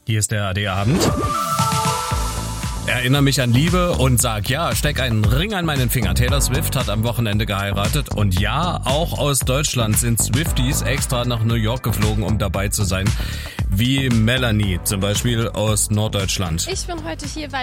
Hier ist der AD-Abend. Erinnere mich an Liebe und sag ja, steck einen Ring an meinen Finger. Taylor Swift hat am Wochenende geheiratet und ja, auch aus Deutschland sind Swifties extra nach New York geflogen, um dabei zu sein. Wie Melanie zum Beispiel aus Norddeutschland. Ich bin heute hier, weil